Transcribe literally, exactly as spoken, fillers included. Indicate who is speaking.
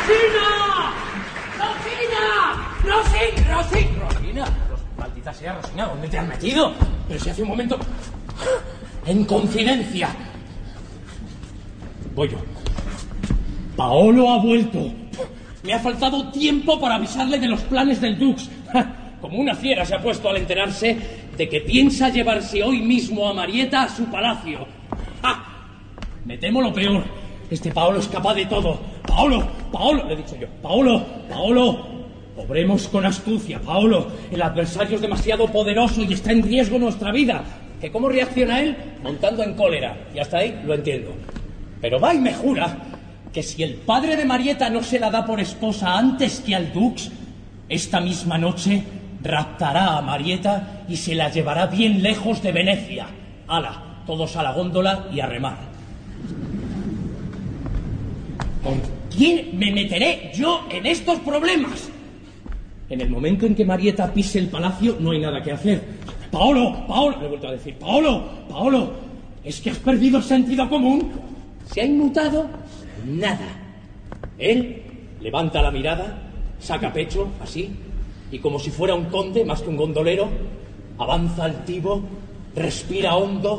Speaker 1: ¡Rosina! ¡Rosina! ¡Rosina! ¡Rosina! ¡Rosina! Maldita sea, Rosina, ¿dónde te has metido? Pero si hace un momento... En confidencia. Voy yo. Paolo ha vuelto. Me ha faltado tiempo para avisarle de los planes del Dux. Como una fiera se ha puesto al enterarse de que piensa llevarse hoy mismo a Marieta a su palacio. ¡Ja! Me temo lo peor. Este Paolo es capaz de todo. Paolo, Paolo, le he dicho yo. Paolo, Paolo. Obremos con astucia, Paolo. El adversario es demasiado poderoso y está en riesgo nuestra vida. ¿Que cómo reacciona él? Montando en cólera. Y hasta ahí lo entiendo. Pero va y me jura que si el padre de Marieta no se la da por esposa antes que al Dux, esta misma noche raptará a Marieta y se la llevará bien lejos de Venecia. ¡Hala! Todos a la góndola y a remar. ¿Con quién me meteré yo en estos problemas? En el momento en que Marieta pise el palacio, no hay nada que hacer. Paolo, Paolo, le he vuelto a decir, Paolo, Paolo, ¿es que has perdido el sentido común? ¿Se ha inmutado? Nada. Él levanta la mirada, saca pecho, así, y como si fuera un conde más que un gondolero, avanza altivo, respira hondo,